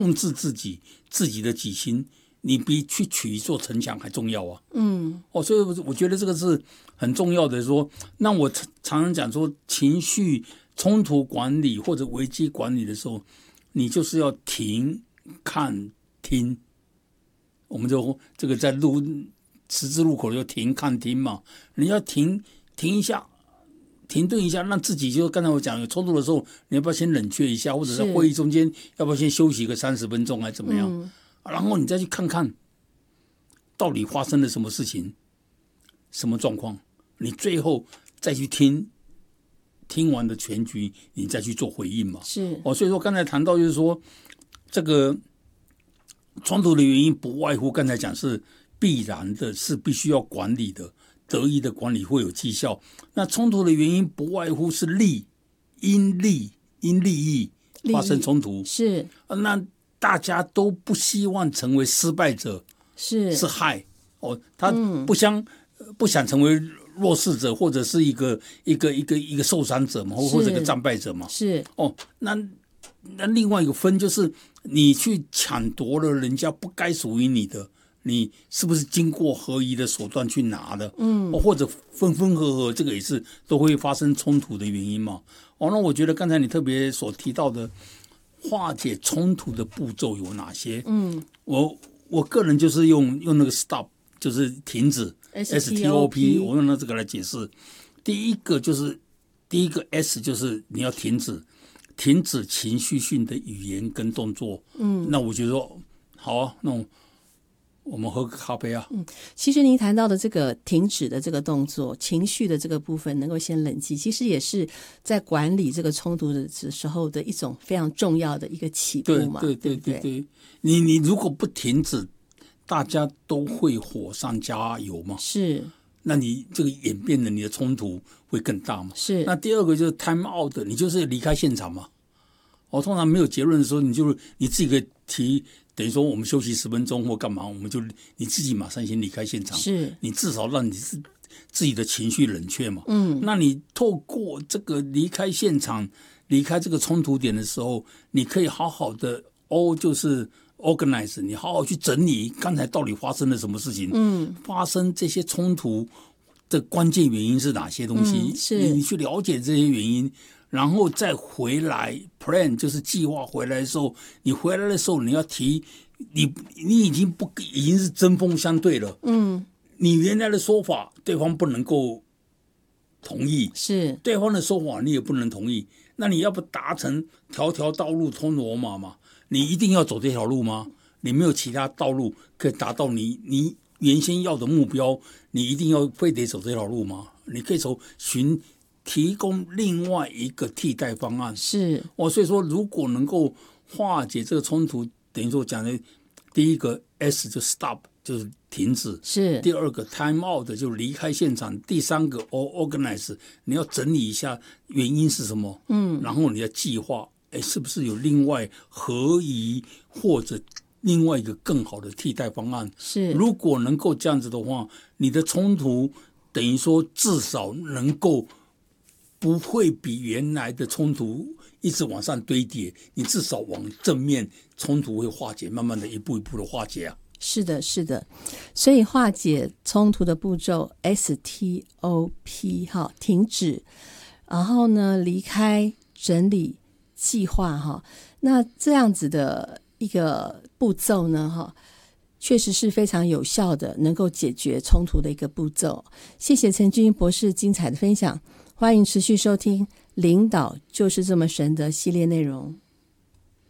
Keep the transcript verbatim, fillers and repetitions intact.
控制自己自己的己心，你比去取一座城墙还重要啊。嗯，哦，所以我觉得这个是很重要的。说，那我常常讲说，情绪冲突管理或者危机管理的时候，你就是要停、看、听。我们就这个在路十字路口就停、看、听嘛，你要停停一下。停顿一下，让自己就刚才我讲有冲突的时候，你要不要先冷却一下，或者在会议中间要不要先休息个三十分钟，还怎么样？嗯、然后你再去看看到底发生了什么事情，什么状况，你最后再去听，听完的全局，你再去做回应嘛。 是哦，所以说刚才谈到就是说，这个冲突的原因不外乎刚才讲是必然的，是必须要管理的。得意的管理会有绩效，那冲突的原因不外乎是利，因利因利益发生冲突， 是那大家都不希望成为失败者， 是是害哦，他不想、嗯、不想成为弱势者，或者是一个一个一个一个受伤者嘛，或者一个战败者嘛， 是哦，那那另外一个分就是你去抢夺了人家不该属于你的。你是不是经过合宜的手段去拿的？嗯，或者分分合合，这个也是都会发生冲突的原因嘛。哦，那我觉得刚才你特别所提到的化解冲突的步骤有哪些？嗯，我我个人就是用用那个 stop， 就是停止 S T O P， 我用那这个来解释。第一个就是第一个 S 就是你要停止，停止情绪性的语言跟动作。嗯，那我觉得说好啊，那种。我们喝个咖啡啊。 嗯，其实您谈到的这个停止的这个动作，情绪的这个部分能够先冷静，其实也是在管理这个冲突的时候的一种非常重要的一个起步嘛。 对对对对对，你你如果不停止，大家都会火上加油嘛。 是。 那你这个演变的你的冲突会更大嘛。 是。 那第二个就是 time out， 你就是离开现场嘛。我通常没有结论的时候，你就你自己可以提。等于说我们休息十分钟或干嘛，我们就你自己马上先离开现场， 是你至少让你自自己的情绪冷却嘛。嗯，那你透过这个离开现场、离开这个冲突点的时候，你可以好好的哦，就是 organize， 你好好去整理刚才到底发生了什么事情，嗯，发生这些冲突的关键原因是哪些东西， 嗯、是你, 你去了解这些原因。然后再回来 plan 就是计划回来的时候，你回来的时候你要提你你已经不已经是针锋相对了，嗯，你原来的说法对方不能够同意， 是对方的说法你也不能同意，那你要不达成条条道路通罗马嘛？你一定要走这条路吗？你没有其他道路可以达到你你原先要的目标，你一定要非得走这条路吗？你可以走寻。提供另外一个替代方案是哦，所以说如果能够化解这个冲突，等于说讲的第一个 S 就 stop 就是停止， 是第二个 time out 就离开现场，第三个 organize 你要整理一下原因是什么，嗯，然后你要计划，哎，是不是有另外合宜或者另外一个更好的替代方案？ 是如果能够这样子的话，你的冲突等于说至少能够。不会比原来的冲突一直往上堆叠，你至少往正面冲突会化解，慢慢的一步一步的化解啊。 是的，是的，所以化解冲突的步骤 S T O P 哈，停止，然后呢离开、整理、计划哈，那这样子的一个步骤呢哈，确实是非常有效的，能够解决冲突的一个步骤。谢谢陈君博士精彩的分享。欢迎持续收听《领导就是这么神》的系列内容。